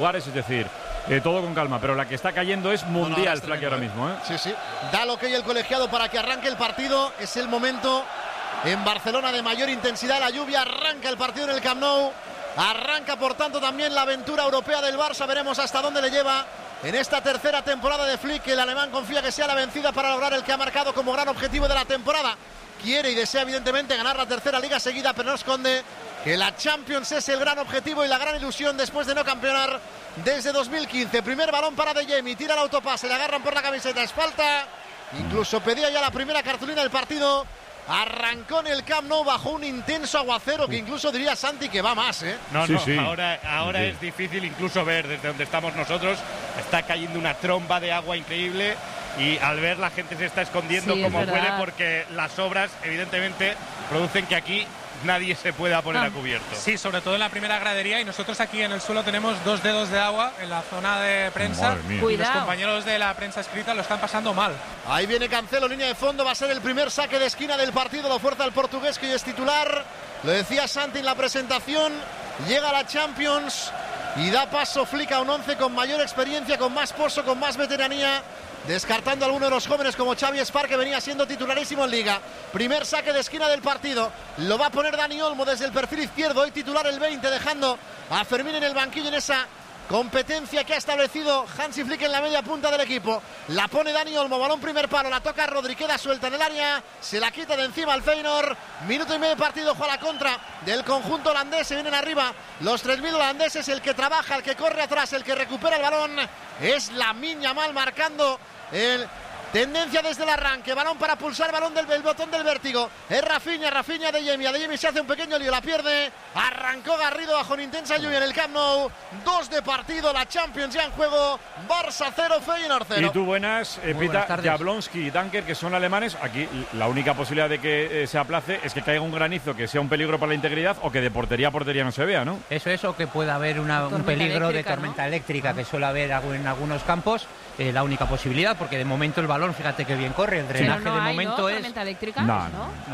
lugares, es decir, todo con calma, pero la que está cayendo es mundial, Flaky, ahora mismo, ¿eh? Sí, sí. Da lo que hay el colegiado para que arranque el partido. Es el momento en Barcelona de mayor intensidad. La lluvia, arranca el partido en el Camp Nou. Arranca, por tanto, también la aventura europea del Barça. Veremos hasta dónde le lleva en esta tercera temporada de Flick, que el alemán confía que sea la vencida para lograr el que ha marcado como gran objetivo de la temporada. Quiere y desea, evidentemente, ganar la tercera liga seguida, pero no esconde que la Champions es el gran objetivo y la gran ilusión después de no campeonar desde 2015. Primer balón para De Jemi, tira el autopase, le agarran por la camiseta, es falta. Incluso pedía ya la primera cartulina del partido. Arrancó en el Camp Nou bajo un intenso aguacero que incluso diría Santi que va más, ¿eh? No, ahora es difícil incluso ver desde donde estamos nosotros. Está cayendo una tromba de agua increíble y al ver la gente se está escondiendo como puede, porque las obras evidentemente producen que aquí nadie se pueda poner a cubierto. Sí, sobre todo en la primera gradería, y nosotros aquí en el suelo tenemos 2 dedos de agua en la zona de prensa. Y los compañeros de la prensa escrita lo están pasando mal. Ahí viene Cancelo, línea de fondo, va a ser el primer saque de esquina del partido, lo fuerza el portugués, que hoy es titular. Lo decía Santi en la presentación, llega a la Champions y da paso Flick a un 11 con mayor experiencia, con más pozo, con más veteranía, descartando a alguno de los jóvenes como Xavi Espar, que venía siendo titularísimo en Liga. Primer saque de esquina del partido, lo va a poner Dani Olmo desde el perfil izquierdo, hoy titular el 20, dejando a Fermín en el banquillo en esa competencia que ha establecido Hansi Flick en la media punta del equipo. La pone Dani Olmo, balón primer palo, la toca Rodri, queda suelta en el área, se la quita de encima al Feyenoord. Minuto y medio de partido, ojo a la contra del conjunto holandés, se vienen arriba los 3.000 holandeses, el que trabaja, el que corre atrás, el que recupera el balón es Lamine Yamal, marcando el tendencia desde el arranque, balón para pulsar, balón del botón del vértigo, es Rafinha De Jemi se hace un pequeño lío, la pierde, arrancó Garrido bajo una intensa lluvia en el Camp Nou. 2 de partido, la Champions ya en juego, Barça 0, Feyenoord 0. Y tú buenas, Pita, Jablonski y Dunker, que son alemanes. Aquí la única posibilidad de que se aplace es que caiga un granizo que sea un peligro para la integridad, o que de portería a portería no se vea, ¿no? Eso es, o que pueda haber un peligro de tormenta eléctrica, que suele haber en algunos campos. La única posibilidad, porque de momento el balón, fíjate que bien corre, el drenaje de momento es... ¿Tormenta eléctrica? No.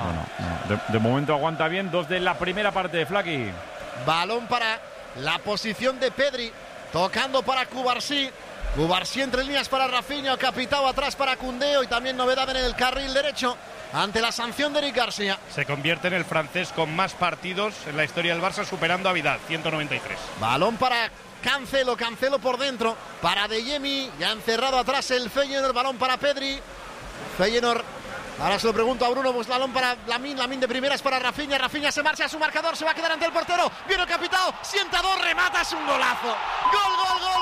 De momento aguanta bien. 2 de la primera parte de Flaky. Balón para la posición de Pedri, tocando para Cubarsí entre líneas para Rafinha, Capitao atrás para Koundé, y también novedad en el carril derecho ante la sanción de Eric García. Se convierte en el francés con más partidos en la historia del Barça, superando a Vidal, 193. Balón para Cancelo por dentro, para De Jemi, ya encerrado atrás el Feyenoord, balón para Pedri, Feyenoord, ahora se lo pregunto a Bruno, pues balón para Lamine de primeras para Rafinha se marcha a su marcador, se va a quedar ante el portero, viene el Capitao, sienta 2, remata, es un golazo, gol,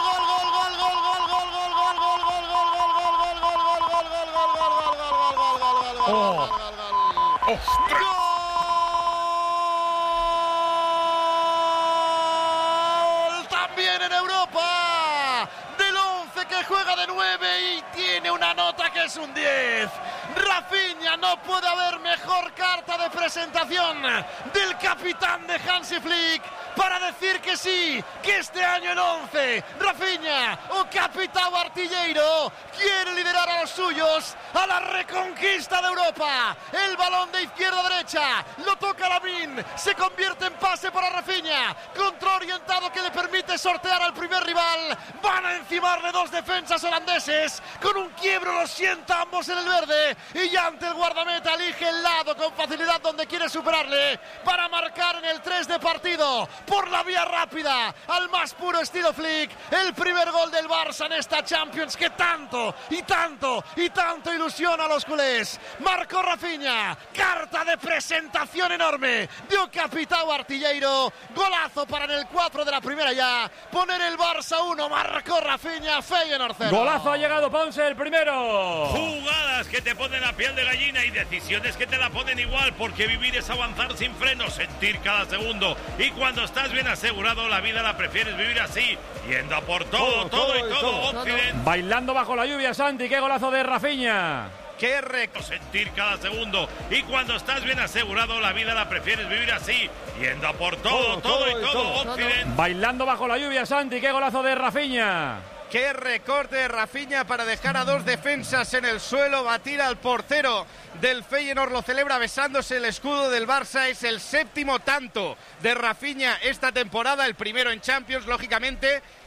también en Europa, del 11 que juega de 9 y tiene una nota que es un 10. Rafinha, no puede haber mejor carta de presentación del capitán de Hansi Flick para decir que sí, que este año el 11, Rafinha o Capitao Artilleiro, quiere liderar a los suyos a la reconquista de Europa. El balón de izquierda a derecha, lo toca Lamine, se convierte en pase para Rafinha, control orientado que le permite sortear al primer rival. Van a encimarle 2 defensas holandeses, con un quiebro los sienta ambos en el verde, y ya ante el guardameta elige el lado con facilidad donde quiere superarle para marcar en el 3 de partido, por la vía rápida, al más puro estilo Flick, el primer gol del Barça en esta Champions que tanto ilusiona a los culés. Marcó Rafinha, carta de presentación enorme, dio Capitao Artilleiro, golazo para en el 4 de la primera ya, poner el Barça 1, marcó Rafinha, Feyenoord 0. Golazo, ha llegado Ponce, el primero. Jugadas que te ponen la piel de gallina y decisiones que te la ponen igual, porque vivir es avanzar sin freno, sentir cada segundo, y cuando estás bien asegurado la vida la prefieres vivir así, yendo a por todo. Occidente. Bailando bajo la lluvia, Santi, qué golazo de Rafinha. Qué rico sentir cada segundo, y cuando estás bien asegurado la vida la prefieres vivir así, yendo a por todo. Occidente. Bailando bajo la lluvia, Santi, qué golazo de Rafinha. Qué recorte de Rafinha para dejar a 2 defensas en el suelo, batir al portero del Feyenoord, lo celebra besándose el escudo del Barça. Es el 7º tanto de Rafinha esta temporada, el primero en Champions, lógicamente,